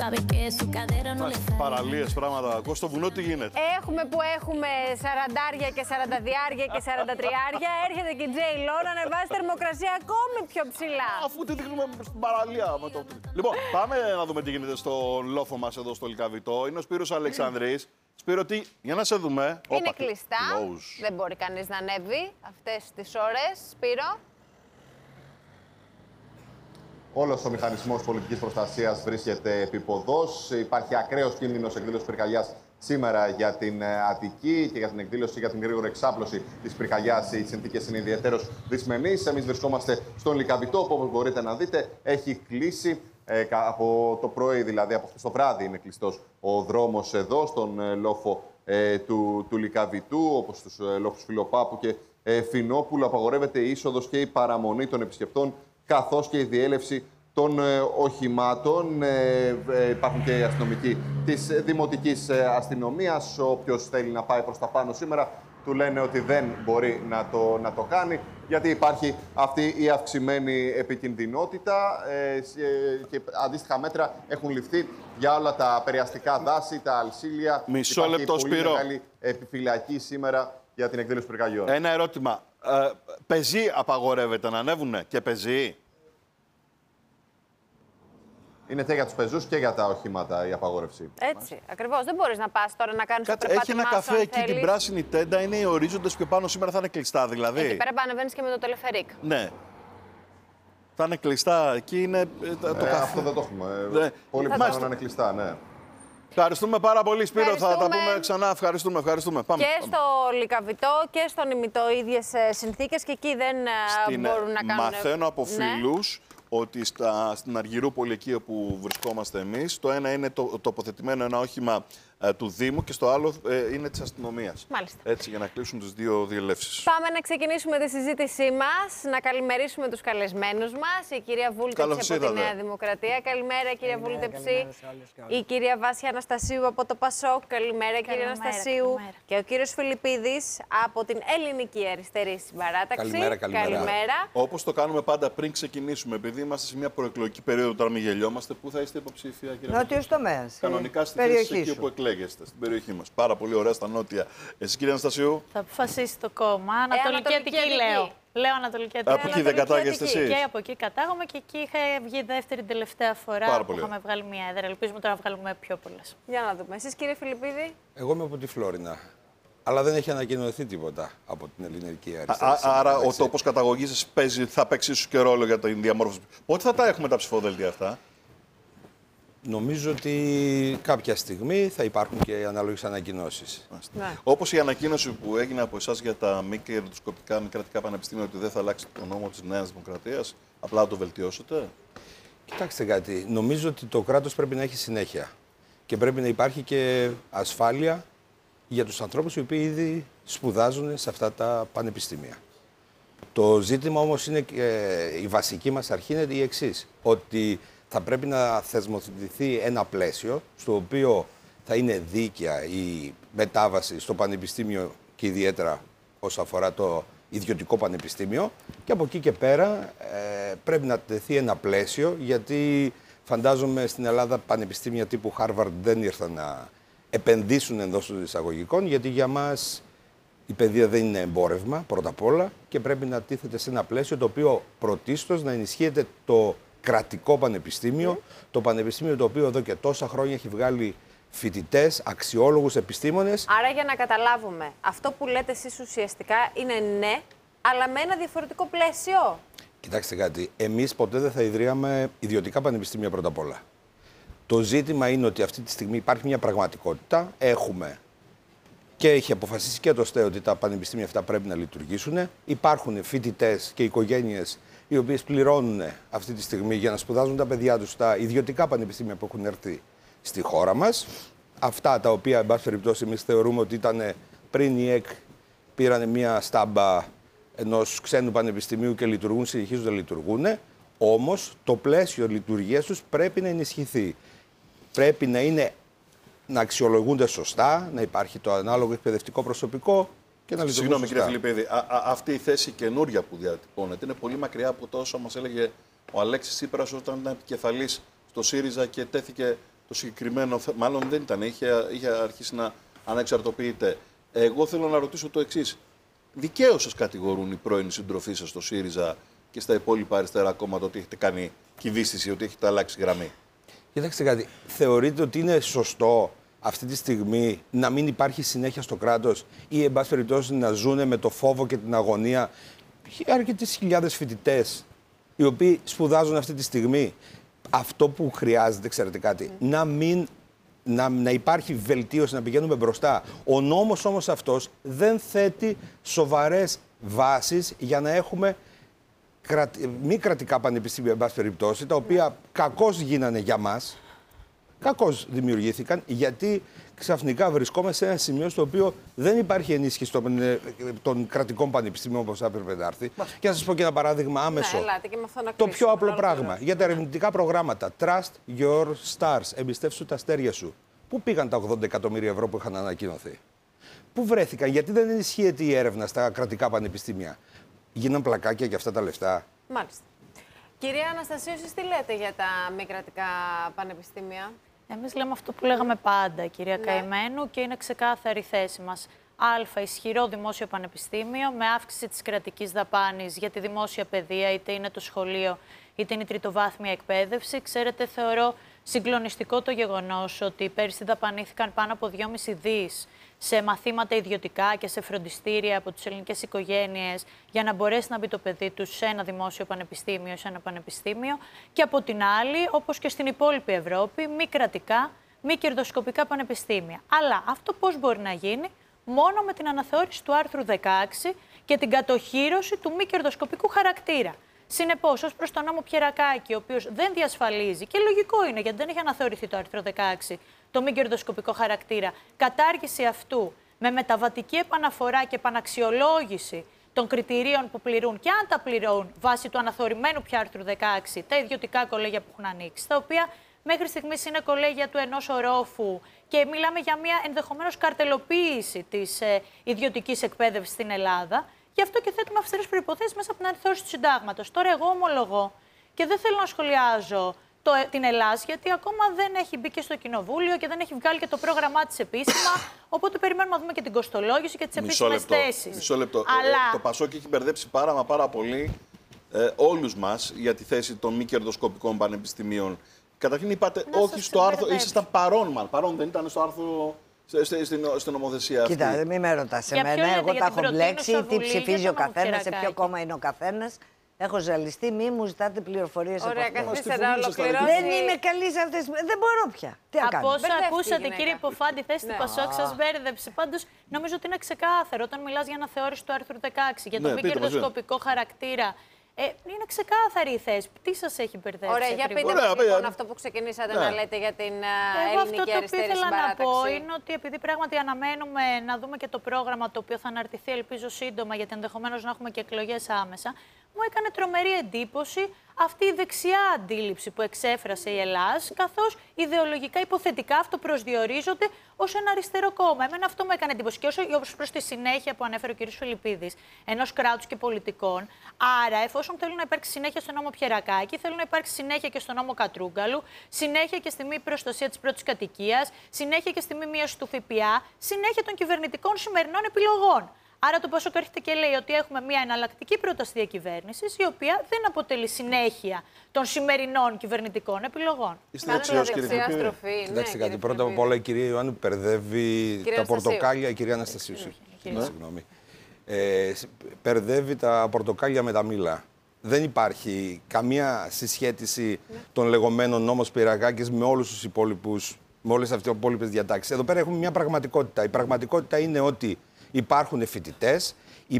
Παραλίες, πράγματα. Ακούω στο βουνό τι γίνεται. Έχουμε που έχουμε 40 και 42 και 43. Έρχεται και η Τζέι Λό να ανεβάσει θερμοκρασία ακόμη πιο ψηλά. Αφού τη δείχνουμε στην παραλία. Λοιπόν, πάμε να δούμε τι γίνεται στο λόφο μας εδώ στο Λυκαβητό. Είναι ο Σπύρος Αλεξανδρής. Σπύρο, για να σε δούμε. Είναι κλειστά. Δεν μπορεί κανείς να ανέβει αυτές τις ώρες. Σπύρο. Όλος ο μηχανισμός πολιτικής προστασίας βρίσκεται επίποδος. Υπάρχει ακραίος κίνδυνος εκδήλωσης πυρκαγιάς σήμερα για την Αττική και για την εκδήλωση για την γρήγορη εξάπλωση της πυρκαγιάς. Οι συνθήκες είναι ιδιαίτερως δυσμενείς. Εμείς βρισκόμαστε στον Λυκαβητό, που όπως μπορείτε να δείτε έχει κλείσει. Από το πρωί, δηλαδή από χθες το βράδυ, είναι κλειστός ο δρόμος εδώ, στον λόφο του Λυκαβητού, όπως στους λόφους Φιλοπάπου και Φινόπουλου. Απαγορεύεται η είσοδος και η παραμονή των επισκεπτών, καθώς και η διέλευση των οχημάτων. Υπάρχουν και οι αστυνομικοί της Δημοτικής Αστυνομίας. Όποιος θέλει να πάει προς τα πάνω σήμερα, του λένε ότι δεν μπορεί να το κάνει, γιατί υπάρχει αυτή η αυξημένη επικινδυνότητα και αντίστοιχα μέτρα έχουν ληφθεί για όλα τα περιαστικά δάση, τα αλσίλια. Μισό λεπτό, Σπύρο. Υπάρχει πολύ μεγάλη επιφυλακή σήμερα για την εκδήλωση πυρκαγιών. Ένα ερώτημα. Πεζοί απαγορεύεται να ανέβουνε και πεζοί? Είναι και για τους πεζούς και για τα οχήματα η απαγόρευση. Έτσι, ακριβώς. Δεν μπορείς να πας τώρα να κάνεις το περπάτημά σου. Έχει ένα καφέ εκεί, την πράσινη τέντα, είναι οι ορίζοντες πιο πάνω, σήμερα θα είναι κλειστά δηλαδή. Εκεί πέρα ανεβαίνεις και με το τελεφερίκ. Ναι. Θα είναι κλειστά, εκεί είναι το καφέ. Αυτό δεν το έχουμε. Πολύ πιθανό να είναι κλειστά, ναι. Ευχαριστούμε πάρα πολύ, Σπύρο. Θα τα πούμε ξανά. Ευχαριστούμε. Πάμε. Και στο Λυκαβητό και στον Ημιτό ίδιες συνθήκες και εκεί δεν μπορούν να κάνουν. Μαθαίνω από φίλους ότι στην Αργυρούπολη, εκεί όπου βρισκόμαστε εμείς, το ένα είναι τοποθετημένο ένα όχημα του Δήμου και στο άλλο είναι της αστυνομίας. Μάλιστα. Έτσι, για να κλείσουν τις δύο διελεύσεις. Πάμε να ξεκινήσουμε τη συζήτησή μας, να καλημερίσουμε τους καλεσμένους μας. Η κυρία Βούλτεψη από τη Νέα Δημοκρατία. Καλημέρα, κυρία Βούλτεψη. Η κυρία Βάσια Αναστασίου από το ΠΑΣΟΚ. Καλημέρα, κυρία Αναστασίου. Καλημέρα. Και ο κύριος Φιλιππίδης από την Ελληνική Αριστερή Συμπαράταξη. Καλημέρα. Όπως το κάνουμε πάντα πριν ξεκινήσουμε, επειδή είμαστε σε μια προεκλογική περίοδο, τώρα μην γελιόμαστε, πού θα είστε υποψήφια, κυρία? Νότιος τομέας. Κανονικά στη θέση εκεί όπου εκλέγεστε, στην περιοχή μας. Πάρα πολύ ωραία στα νότια. Εσείς, κυρία Αναστασίου? Θα αποφασίσει το κόμμα. Ανατολική Αττική λέω. Λέω Ανατολική Αττική. Από εκεί δεν κατάγεστε εσείς? Και από εκεί κατάγομαι και εκεί είχα βγει δεύτερη τελευταία φορά που είχαμε βγάλει μια έδρα. Ελπίζουμε τώρα να βγάλουμε πιο πολλές. Για να δούμε. Εσείς, κύριε Φιλιππίδη? Εγώ είμαι από τη Φλόρινα. Αλλά δεν έχει ανακοινωθεί τίποτα από την Ελληνική Αριστερά. Άρα ο τόπος καταγωγής σας θα παίξει ίσως και ρόλο για την διαμόρφωση. Πότε θα τα έχουμε τα ψηφοδέλτια αυτά? Νομίζω ότι κάποια στιγμή θα υπάρχουν και οι ανάλογες ανακοινώσεις. Ναι. Όπως η ανακοίνωση που έγινε από εσάς για τα μη κερδοσκοπικά μη κρατικά πανεπιστήμια, ότι δεν θα αλλάξει το νόμο της Νέας Δημοκρατίας, απλά να το βελτιώσετε. Κοιτάξτε κάτι. Νομίζω ότι το κράτος πρέπει να έχει συνέχεια. Και πρέπει να υπάρχει και ασφάλεια για τους ανθρώπους οι οποίοι ήδη σπουδάζουν σε αυτά τα πανεπιστήμια. Το ζήτημα όμως είναι, η βασική μας αρχή είναι η εξής, ότι θα πρέπει να θεσμοθετηθεί ένα πλαίσιο στο οποίο θα είναι δίκαια η μετάβαση στο πανεπιστήμιο και ιδιαίτερα όσον αφορά το ιδιωτικό πανεπιστήμιο και από εκεί και πέρα πρέπει να τεθεί ένα πλαίσιο, γιατί φαντάζομαι στην Ελλάδα πανεπιστήμια τύπου Harvard δεν ήρθαν να επενδύσουν εντός των εισαγωγικών, γιατί για μας η παιδεία δεν είναι εμπόρευμα πρώτα απ' όλα και πρέπει να τίθεται σε ένα πλαίσιο το οποίο πρωτίστως να ενισχύεται το κρατικό πανεπιστήμιο, το πανεπιστήμιο το οποίο εδώ και τόσα χρόνια έχει βγάλει φοιτητές, αξιόλογους επιστήμονες. Άρα για να καταλάβουμε, αυτό που λέτε εσείς ουσιαστικά είναι ναι, αλλά με ένα διαφορετικό πλαίσιο. Κοιτάξτε κάτι, εμείς ποτέ δεν θα ιδρύαμε ιδιωτικά πανεπιστήμια πρώτα απ' όλα. Το ζήτημα είναι ότι αυτή τη στιγμή υπάρχει μια πραγματικότητα, έχουμε και έχει αποφασίσει και το ΣΤΕ ότι τα πανεπιστήμια αυτά πρέπει να λειτουργήσουν. Υπάρχουν φοιτητές και οικογένειες οι οποίες πληρώνουν αυτή τη στιγμή για να σπουδάζουν τα παιδιά τους στα ιδιωτικά πανεπιστήμια που έχουν έρθει στη χώρα μας. Αυτά τα οποία, εν πάση περιπτώσει, εμείς θεωρούμε ότι ήταν πριν η ΕΚ πήραν μια στάμπα ενός ξένου πανεπιστημίου και λειτουργούν, συνεχίζουν να λειτουργούν. Όμως το πλαίσιο λειτουργίας τους πρέπει να ενισχυθεί. Πρέπει να αξιολογούνται σωστά, να υπάρχει το ανάλογο εκπαιδευτικό προσωπικό και να λειτουργούν σωστά. Συγγνώμη, κύριε Φιλιππίδη, αυτή η θέση καινούρια που διατυπώνεται είναι πολύ μακριά από το όσο μας έλεγε ο Αλέξης Τσίπρας όταν ήταν επικεφαλής στο ΣΥΡΙΖΑ και τέθηκε το συγκεκριμένο θέμα. Μάλλον δεν ήταν, είχε αρχίσει να ανεξαρτοποιείται. Εγώ θέλω να ρωτήσω το εξής. Δικαίως σας κατηγορούν οι πρώην συντροφοί σας στο ΣΥΡΙΖΑ και στα υπόλοιπα αριστερά κόμματα ότι έχετε κάνει κυβίστηση, ότι έχετε αλλάξει γραμμή? Κοιτάξτε κάτι. Θεωρείτε ότι είναι σωστό αυτή τη στιγμή να μην υπάρχει συνέχεια στο κράτος ή, εν πάση περιπτώσει, να ζουν με το φόβο και την αγωνία αρκετές χιλιάδες φοιτητές οι οποίοι σπουδάζουν αυτή τη στιγμή? Αυτό που χρειάζεται, ξέρετε κάτι, να υπάρχει βελτίωση, να πηγαίνουμε μπροστά. Ο νόμος όμως αυτός δεν θέτει σοβαρές βάσεις για να έχουμε μη κρατικά πανεπιστήμια, εν πάση περιπτώσει, τα οποία κακώς γίνανε για μας, κακώς δημιουργήθηκαν, γιατί ξαφνικά βρισκόμαστε σε ένα σημείο στο οποίο δεν υπάρχει ενίσχυση των κρατικών πανεπιστήμιων όπως θα έπρεπε να έρθει. Και να σας πω και ένα παράδειγμα άμεσο. Ναι, ελάτε και με αυτό να το πιο απλό πράγμα για τα ερευνητικά προγράμματα. Trust your stars. Εμπιστεύσου τα αστέρια σου. Πού πήγαν τα 80 εκατομμύρια ευρώ που είχαν ανακοινωθεί? Πού βρέθηκαν? Γιατί δεν ενισχύεται η έρευνα στα κρατικά πανεπιστήμια? Γίναν πλακάκια για αυτά τα λεφτά. Μάλιστα. Κυρία Αναστασίου, εσείς τι λέτε για τα μη κρατικά πανεπιστήμια? Εμείς λέμε αυτό που λέγαμε πάντα, κυρία Καημένου, και είναι ξεκάθαρη η θέση μας. Α, ισχυρό δημόσιο πανεπιστήμιο με αύξηση της κρατικής δαπάνης για τη δημόσια παιδεία, είτε είναι το σχολείο, είτε είναι η τριτοβάθμια εκπαίδευση. Ξέρετε, θεωρώ συγκλονιστικό το γεγονός ότι πέρυσι δαπανήθηκαν πάνω από 2,5 δις σε μαθήματα ιδιωτικά και σε φροντιστήρια από τις ελληνικές οικογένειες για να μπορέσει να μπει το παιδί τους σε ένα δημόσιο πανεπιστήμιο, σε ένα πανεπιστήμιο. Και από την άλλη, όπως και στην υπόλοιπη Ευρώπη, μη κρατικά, μη κερδοσκοπικά πανεπιστήμια. Αλλά αυτό πώς μπορεί να γίνει? Μόνο με την αναθεώρηση του άρθρου 16 και την κατοχύρωση του μη κερδοσκοπικού χαρακτήρα. Συνεπώς, ως προς τον νόμο Πιερακάκη, ο οποίος δεν διασφαλίζει, και λογικό είναι γιατί δεν έχει αναθεωρηθεί το άρθρο 16, το μη κερδοσκοπικό χαρακτήρα, κατάργηση αυτού με μεταβατική επαναφορά και επαναξιολόγηση των κριτηρίων που πληρούν και αν τα πληρούν βάσει του αναθεωρημένου πια άρθρου 16, τα ιδιωτικά κολέγια που έχουν ανοίξει, τα οποία μέχρι στιγμής είναι κολέγια του ενός ορόφου και μιλάμε για μια ενδεχομένως καρτελοποίηση της ιδιωτικής εκπαίδευσης στην Ελλάδα. Γι' αυτό και θέτουμε αυστηρές προϋποθέσεις μέσα από την αναθεώρηση του συντάγματος. Τώρα, εγώ ομολογώ και δεν θέλω να σχολιάζω την Ελλάδα, γιατί ακόμα δεν έχει μπει και στο Κοινοβούλιο και δεν έχει βγάλει και το πρόγραμμά της επίσημα. Οπότε περιμένουμε να δούμε και την κοστολόγηση και τις επίσημες θέσεις. Μισό λεπτό. Αλλά... το Πασόκ έχει μπερδέψει πάρα πολύ όλους μας για τη θέση των μη κερδοσκοπικών πανεπιστημίων. Καταρχήν είπατε όχι στο άρθρο, ήσασταν παρόν δεν ήταν στο άρθρο. Στην νομοθεσία αυτή. Κοίτα, μην με ρωτάς εμένα. Εγώ τα έχω μπλέξει. Τι ψηφίζει ο καθένας, σε ποιο κόμμα είναι ο καθένας. Έχω ζαλιστεί, μη μου ζητάτε πληροφορίες. Ωραία, καθίστε να ολοκληρώσει. Δεν είμαι καλή σε αυτές. Δεν μπορώ πια. Τι να κάνω. Από όσα ακούσατε, κύριε Υποφάντη, θέση του Πασόκ σας μπέρδεψε. Πάντως, νομίζω ότι είναι ξεκάθαρο όταν μιλάς για αναθεώρηση του άρθρου 16 για το μη κερδοσκοπικό χαρακτήρα. Είναι ξεκάθαρη η θέση. Τι σας έχει μπερδέψει? Ωραία, για πείτε μου λοιπόν αυτό που ξεκινήσατε να λέτε για την ελληνική αριστερή συμπαράταξη. Αυτό που ήθελα να πω είναι ότι επειδή πράγματι αναμένουμε να δούμε και το πρόγραμμα το οποίο θα αναρτηθεί, ελπίζω σύντομα, γιατί ενδεχομένως να έχουμε και εκλογές άμεσα, μου έκανε τρομερή εντύπωση αυτή η δεξιά αντίληψη που εξέφρασε η Ελλάδα, καθώς ιδεολογικά υποθετικά αυτοπροσδιορίζονται ως ένα αριστερό κόμμα. Εμένα αυτό μου έκανε εντύπωση. Και ως προς τη συνέχεια που ανέφερε ο κ. Φιλιππίδης, ενός κράτους και πολιτικών. Άρα, εφόσον θέλουν να υπάρξει συνέχεια στο νόμο Πιερακάκη, θέλουν να υπάρξει συνέχεια και στο νόμο Κατρούγκαλου, συνέχεια και στη μη προστασία της πρώτης κατοικίας, συνέχεια και στη μη μείωση του ΦΠΑ, συνέχεια των κυβερνητικών σημερινών επιλογών. Άρα το Πασόκ έρχεται και λέει ότι έχουμε μια εναλλακτική πρόταση διακυβέρνησης, η οποία δεν αποτελεί συνέχεια των σημερινών κυβερνητικών επιλογών. Είστε δεξιός, κύριε στροφή. Κοιτάξτε κάτι. Πρώτα απ' όλα η κυρία Ιωάννου μπερδεύει τα πορτοκάλια. Η κυρία Αναστασίου. Συγγνώμη. Μπερδεύει τα πορτοκάλια με τα μήλα. Δεν υπάρχει καμία συσχέτιση των λεγόμενων νόμος Πιερακάκης με όλους τους υπόλοιπους, με όλες αυτές τις υπόλοιπες διατάξεις. Εδώ πέρα έχουμε μια πραγματικότητα. Η πραγματικότητα είναι ότι υπάρχουν φοιτητές,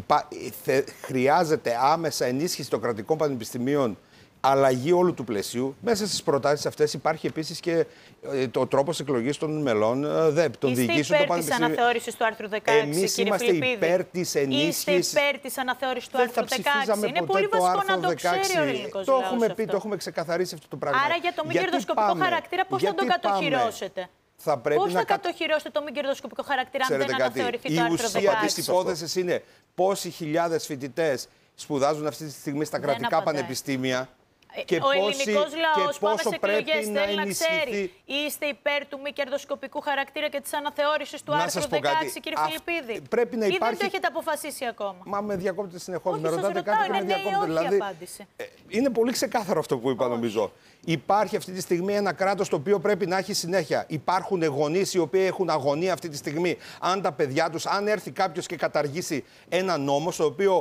χρειάζεται άμεσα ενίσχυση των κρατικών πανεπιστημίων, αλλαγή όλου του πλαισίου. Μέσα στις προτάσεις αυτές υπάρχει επίσης και ο τρόπος εκλογής των μελών των διοικήσεων των πανεπιστημίων. Είστε υπέρ της αναθεώρησης του άρθρου 16, Εμείς κύριε είμαστε Φιλιππίδη? υπέρ της ενίσχυσης. Είστε υπέρ της αναθεώρησης του άρθρου 16. Είναι πολύ βασικό να το ξέρει ο ελληνικός το λαός έχουμε πει, αυτό. το έχουμε ξεκαθαρίσει αυτό το πράγμα. Άρα για το μη κερδοσκοπικό χαρακτήρα πώς θα τον κατοχυρώσετε? Πώς θα κατοχυρώσετε το μη κερδοσκοπικό χαρακτήρα αν δεν αναθεωρηθεί το άρθρο 16? Η ουσία της υπόθεσης είναι πόσοι χιλιάδες φοιτητές σπουδάζουν αυτή τη στιγμή στα κρατικά πανεπιστήμια. Ο ελληνικός λαός πάμε σε εκλογές, θέλει να ξέρει. Είστε υπέρ του μη κερδοσκοπικού χαρακτήρα και της αναθεώρησης του άρθρου 16, κύριε Φιλιππίδη? Πρέπει να υπάρχει... Ή δεν το έχετε αποφασίσει ακόμα? Μα με διακόπτετε συνεχώς. Όχι, με ρωτάτε κάτι και με διακόπτετε. Δηλαδή, είναι πολύ ξεκάθαρο αυτό που είπα, νομίζω. Υπάρχει αυτή τη στιγμή ένα κράτος το οποίο πρέπει να έχει συνέχεια. Υπάρχουν γονείς οι οποίοι έχουν αγωνία αυτή τη στιγμή. Αν τα παιδιά τους, αν έρθει κάποιος και καταργήσει ένα νόμο,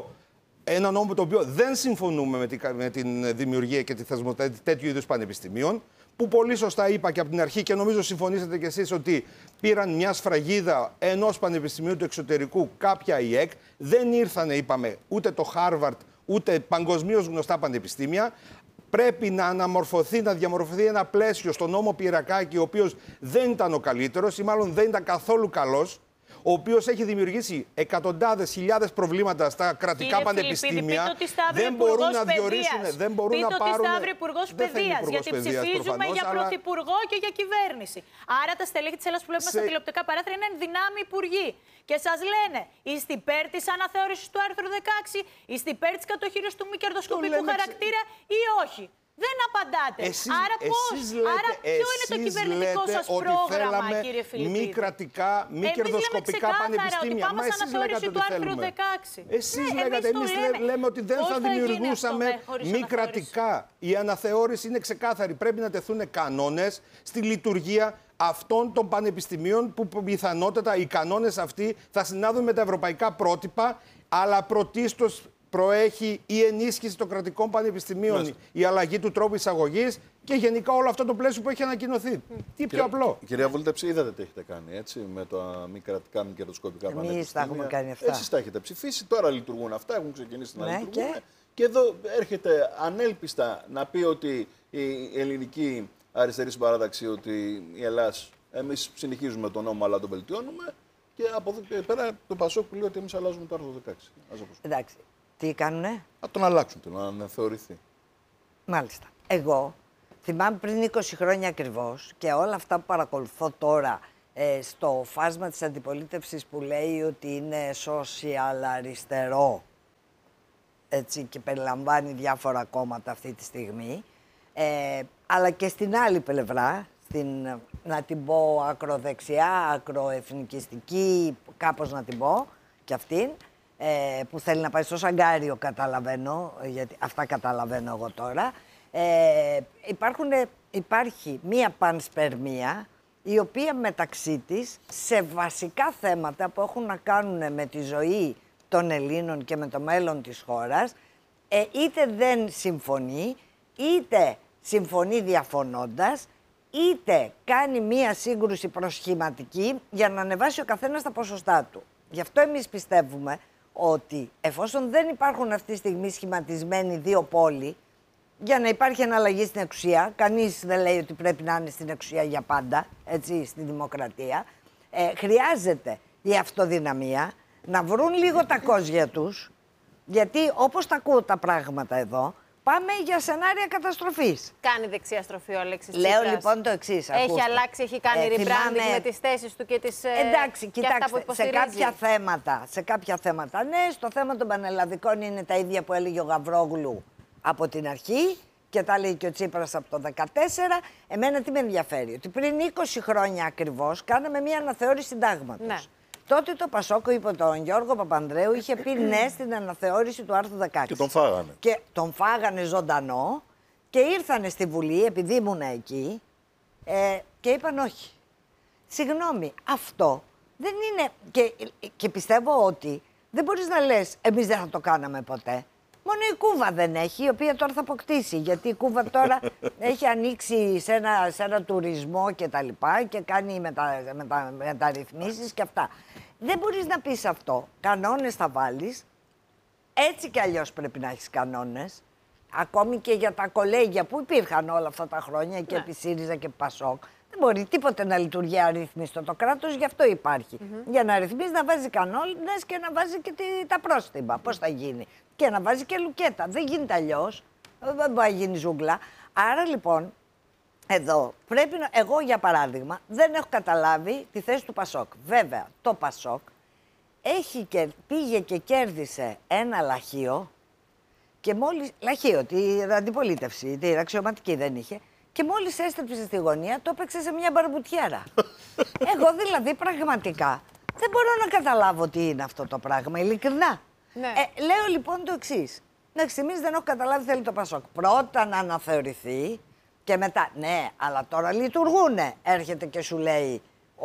ένα νόμο το οποίο δεν συμφωνούμε με την δημιουργία και τη θεσμοθέτηση τέτοιου είδους πανεπιστημίων, που πολύ σωστά είπα και από την αρχή και νομίζω συμφωνήσατε κι εσείς ότι πήραν μια σφραγίδα ενός πανεπιστημίου του εξωτερικού, κάποια ΙΕΚ, δεν ήρθανε, είπαμε, ούτε το Χάρβαρτ, ούτε παγκοσμίως γνωστά πανεπιστήμια. Πρέπει να αναμορφωθεί, να διαμορφωθεί ένα πλαίσιο στον νόμο Πυρακάκη, ο οποίος δεν ήταν ο καλύτερος ή μάλλον δεν ήταν καθόλου καλός, ο οποίος έχει δημιουργήσει εκατοντάδες, χιλιάδες προβλήματα στα κρατικά πανεπιστήμια. Δεν μπορούν να διορίσουν, δεν μπορούν να πάρουν. Πείτε ότι Σταύρη Υπουργός Παιδείας, γιατί ψηφίζουμε για πρωθυπουργό και για κυβέρνηση. Άρα τα στελέχη της Ελλάδας που βλέπουμε στα τηλεοπτικά παράθυρα είναι εν δυνάμει υπουργοί. Και σας λένε, είστε υπέρ της αναθεώρησης του άρθρου 16, είστε υπέρ της κατοχήρωσης του μη κερδοσκοπικού χαρακτήρα ή όχι? Δεν απαντάτε. Άρα πώς? Άρα ποιο είναι το κυβερνητικό σας πρόγραμμα, κύριε Φιλιππίδη? Μη κρατικά, μη κερδοσκοπικά πανεπιστήμια. Μα εσείς λέγατε ότι θέλουμε. Εσείς λέγατε, εμείς λέμε ότι δεν θα δημιουργούσαμε μη κρατικά. Η αναθεώρηση είναι ξεκάθαρη. Πρέπει να τεθούν κανόνες στη λειτουργία αυτών των πανεπιστημίων που πιθανότατα οι κανόνες αυτοί θα συνάδουν με τα ευρωπαϊκά πρότυπα, αλλά πρωτίστως προέχει η ενίσχυση των κρατικών πανεπιστημίων, η αλλαγή του τρόπου εισαγωγής και γενικά όλο αυτό το πλαίσιο που έχει ανακοινωθεί. Τι πιο απλό. Κυρία Βούλτεψη, είδατε τι έχετε κάνει έτσι, με τα μη κρατικά, μη κερδοσκοπικά πανεπιστήμια. Εμείς τα έχουμε κάνει αυτά. Εσείς τα έχετε ψηφίσει, τώρα λειτουργούν αυτά, έχουν ξεκινήσει να λειτουργούν. Και εδώ έρχεται ανέλπιστα να πει ότι η ελληνική αριστερή συμπαράταξη, ότι η Ελλάς, εμείς συνεχίζουμε τον νόμο, αλλά τον βελτιώνουμε. Και από εδώ και πέρα το Πασόκ που λέει ότι εμείς αλλάζουμε το άρθρο 16. Εντάξει. Τι κάνουνε? Να τον αλλάξουν, να αναθεωρηθεί. Μάλιστα. Εγώ θυμάμαι πριν 20 χρόνια ακριβώς και όλα αυτά που παρακολουθώ τώρα στο φάσμα της αντιπολίτευσης που λέει ότι είναι social αριστερό, έτσι, και περιλαμβάνει διάφορα κόμματα αυτή τη στιγμή, αλλά και στην άλλη πλευρά, να την πω ακροδεξιά, ακροεθνικιστική, κάπως να την πω, και αυτήν, που θέλει να πάει στο σαγκάριο, καταλαβαίνω, γιατί αυτά καταλαβαίνω εγώ τώρα. Υπάρχει μία πανσπερμία, η οποία μεταξύ της, σε βασικά θέματα που έχουν να κάνουν με τη ζωή των Ελλήνων και με το μέλλον της χώρας, είτε δεν συμφωνεί, είτε συμφωνεί διαφωνώντας, είτε κάνει μία σύγκρουση προσχηματική για να ανεβάσει ο καθένας τα ποσοστά του. Γι' αυτό εμείς πιστεύουμε ότι εφόσον δεν υπάρχουν αυτή τη στιγμή σχηματισμένοι δύο πόλοι, για να υπάρχει εναλλαγή στην εξουσία, κανείς δεν λέει ότι πρέπει να είναι στην εξουσία για πάντα, έτσι, στη δημοκρατία, χρειάζεται η αυτοδυναμία να βρουν λίγο τα κόζια τους, γιατί όπως τα ακούω τα πράγματα εδώ, πάμε για σενάρια καταστροφής. Κάνει δεξιά στροφή ο Αλέξης Τσίπρας. Λέω λοιπόν το εξής. Έχει αλλάξει, έχει κάνει rebranding με τις θέσεις του και τις. Εντάξει, κοιτάξτε, σε κάποια θέματα. Ναι, στο θέμα των πανελλαδικών είναι τα ίδια που έλεγε ο Γαβρόγλου από την αρχή και τα λέει και ο Τσίπρας από το 2014. Εμένα τι με ενδιαφέρει? Ότι πριν 20 χρόνια ακριβώς κάναμε μια αναθεώρηση συντάγματος. Ναι. Τότε το Πασόκο, υπό τον Γιώργο Παπανδρέου, είχε πει ναι στην αναθεώρηση του άρθρου 16. Και τον φάγανε. Και τον φάγανε ζωντανό και ήρθανε στη Βουλή, επειδή ήμουν εκεί, και είπαν όχι. Συγγνώμη, αυτό δεν είναι... Και πιστεύω ότι δεν μπορείς να λες εμείς δεν θα το κάναμε ποτέ. Μόνο η Κούβα δεν έχει, η οποία τώρα θα αποκτήσει. Γιατί η Κούβα τώρα έχει ανοίξει σε ένα τουρισμό και τα λοιπά και κάνει μεταρρυθμίσεις και αυτά. Δεν μπορείς να πεις αυτό. Κανόνες θα βάλεις. Έτσι κι αλλιώς πρέπει να έχεις κανόνες. Ακόμη και για τα κολέγια που υπήρχαν όλα αυτά τα χρόνια και επί ΣΥΡΙΖΑ και ΠΑΣΟΚ. Δεν μπορεί τίποτε να λειτουργεί αρρύθμιστο το κράτος, γι' αυτό υπάρχει. Για να ρυθμίσει, να βάζει κανόνες και να βάζει και τα πρόστιμα. Πώς θα γίνει? Και να βάζει και λουκέτα. Δεν γίνεται αλλιώς. Δεν μπορεί να γίνει ζούγκλα. Άρα λοιπόν, εδώ πρέπει να. Εγώ για παράδειγμα δεν έχω καταλάβει τη θέση του Πασόκ. Βέβαια, το Πασόκ πήγε και κέρδισε ένα λαχείο Και μόλις. Λαχείο, την αντιπολίτευση, την αξιωματική δεν είχε. Και μόλις έστρεψε στη γωνία, το έπαιξε σε μια μπαρμπουτιέρα. Εγώ δηλαδή πραγματικά δεν μπορώ να καταλάβω τι είναι αυτό το πράγμα, ειλικρινά. Ναι. Λέω λοιπόν το εξής. Μέχρι στιγμής δεν έχω καταλάβει θέλει το Πασόκ. Πρώτα να αναθεωρηθεί και μετά. Ναι, αλλά τώρα λειτουργούνε. Έρχεται και σου λέει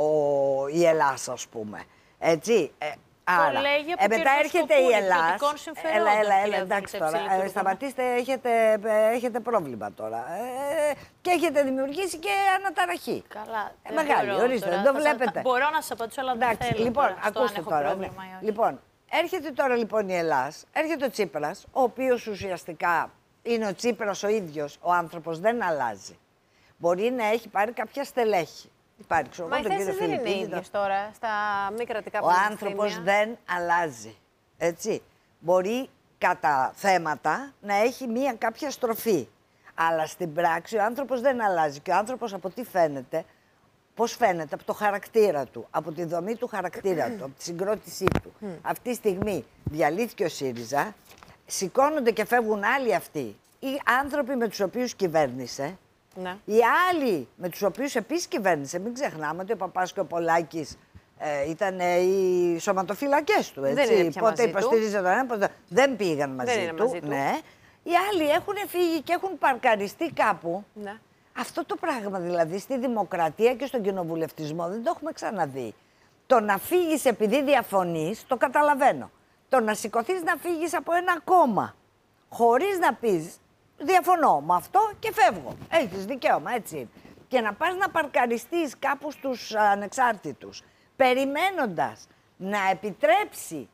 η Ελλάς, ας πούμε. Έτσι. Άρα, μετά έρχεται η Ελλάς. Έλα, εντάξει τώρα. Σταματήστε, έχετε πρόβλημα τώρα. Και έχετε δημιουργήσει και αναταραχή. Καλά. Μεγάλη, ορίστε, δεν το βλέπετε. Μπορώ να σας απαντήσω, αλλά δεν θέλω. Λοιπόν, ακούστε τώρα. Λοιπόν, έρχεται τώρα λοιπόν η Ελλάς, έρχεται ο Τσίπρας, ο οποίος ουσιαστικά είναι ο Τσίπρας ο ίδιος, ο άνθρωπος δεν αλλάζει. Μπορεί να έχει πάρει κάποια στελέχη. Μα οι θέσεις δεν είναι ίδιες τώρα στα μη κρατικά Ο πανεπιστήμια. άνθρωπος δεν αλλάζει. Έτσι. Μπορεί κατά θέματα να έχει μία κάποια στροφή. Αλλά στην πράξη ο άνθρωπος δεν αλλάζει. Και ο άνθρωπος από τι φαίνεται, πώς φαίνεται, από το χαρακτήρα του, από τη δομή του χαρακτήρα του, από τη συγκρότησή του. Αυτή τη στιγμή διαλύθηκε ο ΣΥΡΙΖΑ, σηκώνονται και φεύγουν άλλοι αυτοί. Οι άνθρωποι με τους οποίους κυβέρνησε. Ναι. Οι άλλοι με τους οποίους επίσης κυβέρνησε, μην ξεχνάμε ότι ο Παπάς και ο Πολάκης ήταν οι σωματοφυλακές του. Έτσι. Δεν είναι πια πότε μαζί υποστηρίζε τον ένα, πότε δεν πήγαν μαζί είναι του. μαζί του. Ναι. Οι άλλοι έχουν φύγει και έχουν παρκαριστεί κάπου. Ναι. Αυτό το πράγμα δηλαδή στη δημοκρατία και στον κοινοβουλευτισμό δεν το έχουμε ξαναδεί. Το να φύγεις επειδή διαφωνείς, το καταλαβαίνω. Το να σηκωθείς να φύγεις από ένα κόμμα χωρίς να πεις διαφωνώ με αυτό και φεύγω. Έχεις δικαίωμα, έτσι είναι. Και να πας να παρκαριστείς κάπου στους ανεξάρτητους, περιμένοντας να επιτρέψει,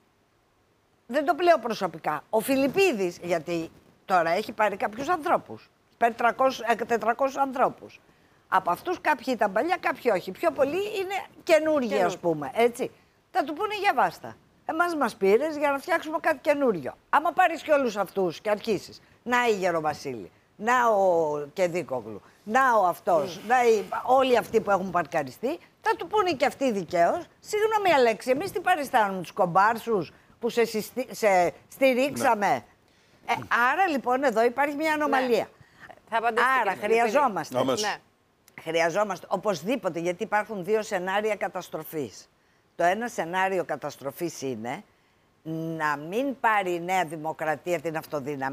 δεν το πλέω προσωπικά, ο Φιλιππίδης, γιατί τώρα έχει πάρει κάποιους ανθρώπους, παίρνει 400 ανθρώπους. Από αυτούς κάποιοι ήταν παλιά, κάποιοι όχι. Πιο πολλοί είναι καινούργοι, ας πούμε, έτσι. Θα του πούνε για βάστα. Εμάς μας πήρες για να φτιάξουμε κάτι καινούριο. Άμα πάρεις και όλους αυτούς και αρχίσεις, να η Γεροβασίλη, να ο Κεδίκογλου, να ο αυτός, όλοι αυτοί που έχουν παρκαριστεί, θα του πούνε και αυτοί δικαίως. Συγγνώμη Αλέξη, εμείς τι παριστάνουμε τους κομπάρσους που σε στηρίξαμε. Ναι. Άρα λοιπόν εδώ υπάρχει μια ανομαλία. Άρα χρειαζόμαστε. Ναι. Χρειαζόμαστε οπωσδήποτε, γιατί υπάρχουν δύο σενάρια καταστροφής. Το ένα σενάριο καταστροφής είναι να μην πάρει η Νέα Δημοκρατία την αυτοδυναμία